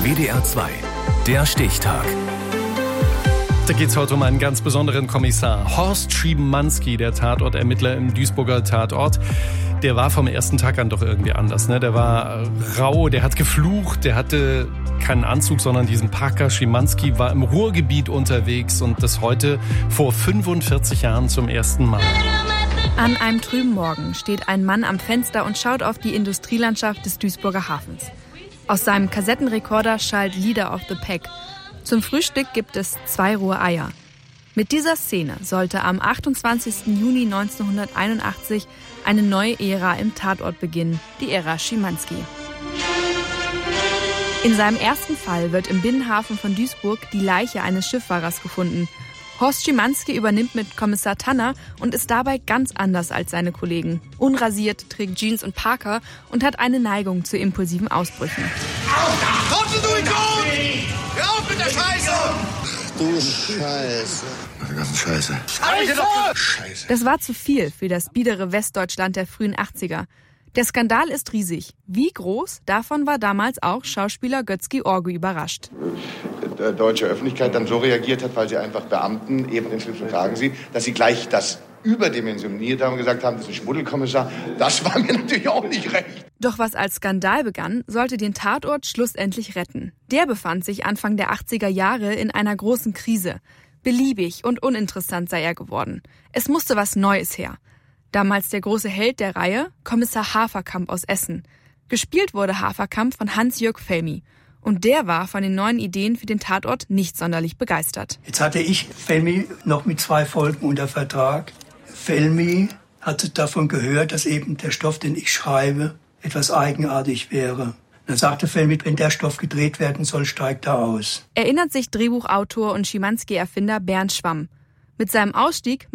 WDR 2, der Stichtag. Da geht es heute um einen ganz besonderen Kommissar. Horst Schimanski, der Tatortermittler im Duisburger Tatort. Der war vom ersten Tag an doch irgendwie anders. Ne? Der war rau, der hat geflucht, der hatte keinen Anzug, sondern diesen Parker. Schimanski war im Ruhrgebiet unterwegs und das heute vor 45 Jahren zum ersten Mal. An einem trüben Morgen steht ein Mann am Fenster und schaut auf die Industrielandschaft des Duisburger Hafens. Aus seinem Kassettenrekorder schallt Leader of the Pack. Zum Frühstück gibt es 2 rohe Eier. Mit dieser Szene sollte am 28. Juni 1981 eine neue Ära im Tatort beginnen, die Ära Schimanski. In seinem ersten Fall wird im Binnenhafen von Duisburg die Leiche eines Schifffahrers gefunden. Horst Schimanski übernimmt mit Kommissar Tanner und ist dabei ganz anders als seine Kollegen. Unrasiert, trägt Jeans und Parker und hat eine Neigung zu impulsiven Ausbrüchen. Rauf mit der Scheiße! Du Scheiße. Die ganze Scheiße. Scheiße. Das war zu viel für das biedere Westdeutschland der frühen 80er. Der Skandal ist riesig. Wie groß? Davon war damals auch Schauspieler Götz-George überrascht. Die deutsche Öffentlichkeit dann so reagiert hat, weil sie einfach Beamten, eben inzwischen tragen sie, dass sie gleich das überdimensioniert haben und gesagt haben, das ist ein Schmuddelkommissar. Das war mir natürlich auch nicht recht. Doch was als Skandal begann, sollte den Tatort schlussendlich retten. Der befand sich Anfang der 80er Jahre in einer großen Krise. Beliebig und uninteressant sei er geworden. Es musste was Neues her. Damals der große Held der Reihe, Kommissar Haferkamp aus Essen. Gespielt wurde Haferkamp von Hans-Jörg Felmy. Und der war von den neuen Ideen für den Tatort nicht sonderlich begeistert. Jetzt hatte ich Felmy noch mit 2 Folgen unter Vertrag. Felmy hatte davon gehört, dass eben der Stoff, den ich schreibe, etwas eigenartig wäre. Dann sagte Felmy, wenn der Stoff gedreht werden soll, steigt er aus. Erinnert sich Drehbuchautor und Schimanski-Erfinder Bernd Schwamm. Mit seinem Ausstieg